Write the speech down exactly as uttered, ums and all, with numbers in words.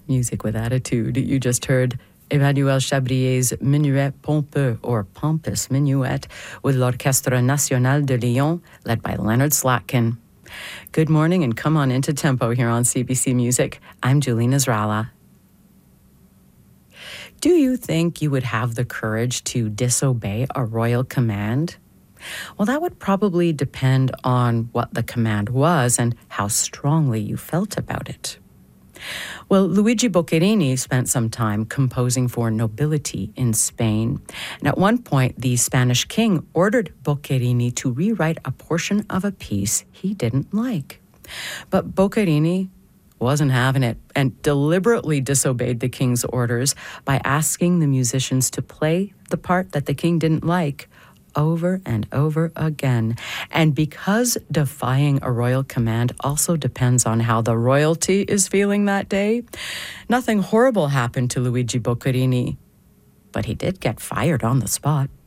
Music with attitude. You just heard Emmanuel Chabrier's Minuet Pompeux, or Pompous Minuet, with l'Orchestre National de Lyon, led by Leonard Slatkin. Good morning and come on into Tempo here on C B C Music. I'm Julina Zrala. Do you think you would have the courage to disobey a royal command? Well, that would probably depend on what the command was and how strongly you felt about it. Well, Luigi Boccherini spent some time composing for nobility in Spain. And at one point, the Spanish king ordered Boccherini to rewrite a portion of a piece he didn't like. But Boccherini wasn't having it and deliberately disobeyed the king's orders by asking the musicians to play the part that the king didn't like over and over again. And because defying a royal command also depends on how the royalty is feeling that day, nothing horrible happened to Luigi Boccherini, but he did get fired on the spot.